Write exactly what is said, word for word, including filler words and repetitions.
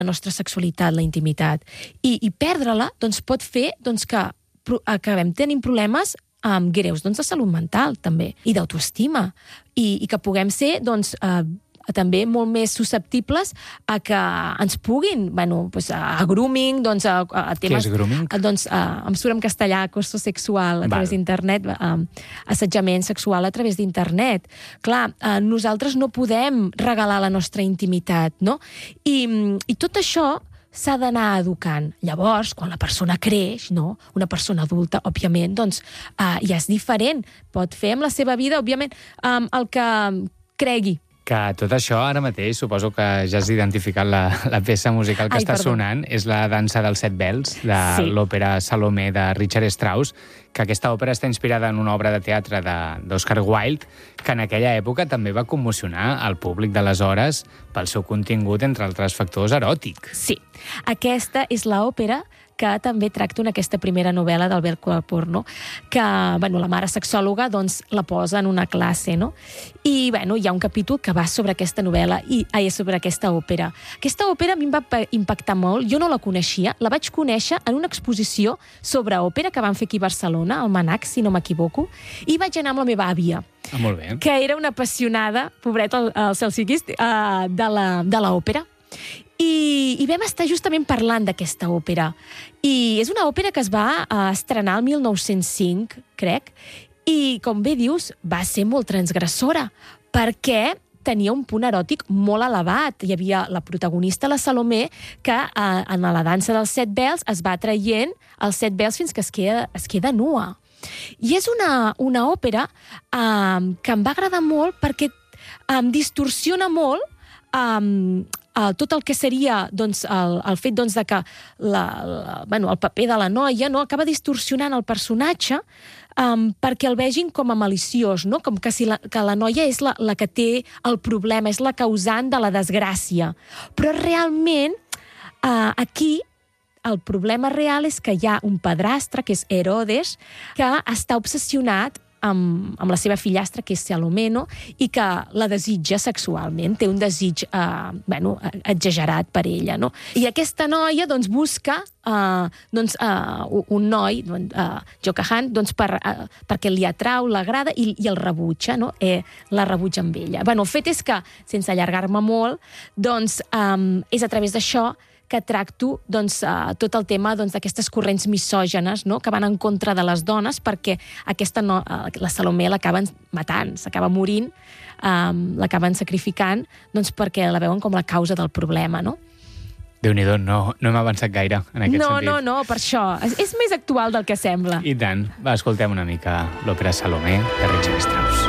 la nostra sexualitat, la intimitat. I, i perdre-la doncs, pot fer doncs, que acabem tenint problemes um, greus doncs, de salut mental, també, i d'autoestima, i, i que puguem ser doncs, uh, també molt més susceptibles a que ens puguin, bueno, doncs a grooming, doncs a, a temes... Què és grooming? A, doncs a, em surt en castellà, acoso sexual a Val. través d'internet, a, assetjament sexual a través d'internet. Clar, a, nosaltres no podem regalar la nostra intimitat, no? I, i tot això s'ha d'anar educant. Llavors, quan la persona creix, no? Una persona adulta, òbviament, doncs uh, ja és diferent. Pot fer amb la seva vida, òbviament, um, el que cregui. Que tot això, ara mateix, suposo que ja has identificat la, la peça musical que Ai, està perdó. sonant, és la dansa dels set vels, de Sí. l'òpera Salomé de Richard Strauss, que aquesta òpera està inspirada en una obra de teatre d'Oscar Wilde, que en aquella època també va commocionar el públic d'aleshores pel seu contingut, entre altres factors, eròtic. Sí, aquesta és l'òpera que també tracta en aquesta primera novel·la del Belco del porno, que bueno, la mare sexòloga doncs, la posa en una classe, no? I bueno, hi ha un capítol que va sobre aquesta novel·la i ai, sobre aquesta òpera. Aquesta òpera a mi em va impactar molt, jo no la coneixia, la vaig conèixer en una exposició sobre òpera que van fer aquí a Barcelona, al Manac, si no m'equivoco, i vaig anar amb la meva àvia, Ah, molt bé. que era una apassionada, pobret, el, el Celsiquis, uh, de la- de l'òpera. I, I vam estar justament parlant d'aquesta òpera. I és una òpera que es va uh, estrenar el mil nou-cents cinc, crec, i, com bé dius, va ser molt transgressora, perquè tenia un punt eròtic molt elevat. Hi havia la protagonista, la Salomé, que uh, en la dansa dels set vels es va traient els set vels fins que es queda, es queda nua. I és una, una òpera um, que em va agradar molt perquè um, distorsiona molt um, uh, tot el que seria doncs, el, el fet doncs, de que la, la, bueno, el paper de la noia no, acaba distorsionant el personatge um, perquè el vegin com a maliciós, no? Com que, si la, que la noia és la, la que té el problema, és la causant de la desgràcia. Però realment uh, aquí el problema real és que hi ha un padrastre, que és Herodes, que està obsessionat amb, amb la seva fillastra, que és Salomé, no? I que la desitja sexualment, té un desig eh, bueno, exagerat per ella. No? I aquesta noia doncs, busca eh, doncs, eh, un noi, eh, Jocahan, doncs, per, eh, perquè li atrau, l'agrada i, i el rebutja, no? eh, la rebutja amb ella. Bueno, el fet és que, sense allargar-me molt, doncs, eh, és a través d'això que tracto doncs, uh, tot el tema doncs, d'aquestes corrents misògenes, no? Que van en contra de les dones, perquè aquesta no, uh, la Salomé l'acaben matant, s'acaba morint, um, l'acaben sacrificant, doncs perquè la veuen com la causa del problema, no? Déu-n'hi-do, no, no hem avançat gaire en aquest no, sentit. No, no, per això. És, és més actual del que sembla. I tant. Va, escoltem una mica l'òpera Salomé de Richard Strauss.